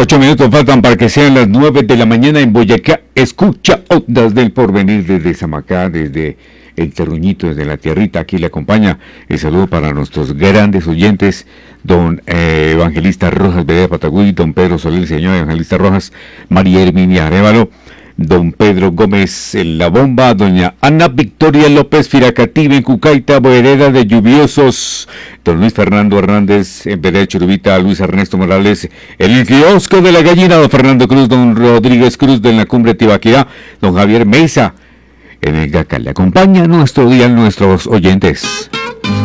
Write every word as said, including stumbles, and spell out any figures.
Ocho minutos faltan para que sean las nueve de la mañana en Boyacá. Escucha Ondas del Porvenir desde Samacá, desde el Terruñito, desde la tierrita. Aquí le acompaña el saludo para nuestros grandes oyentes, don eh, Evangelista Rojas Vedea Patagüí, don Pedro Soler, señor Evangelista Rojas, María Herminia Arévalo, don Pedro Gómez en La Bomba, doña Ana Victoria López Firacativa en Cucaita, Vereda de Lluviosos, don Luis Fernando Hernández en Vereda de Churubita, Luis Ernesto Morales, el kiosco de la gallina, don Fernando Cruz, don Rodríguez Cruz de la Cumbre Tibaquirá, don Javier Mesa en el Gacal. Le acompaña nuestro día nuestros oyentes.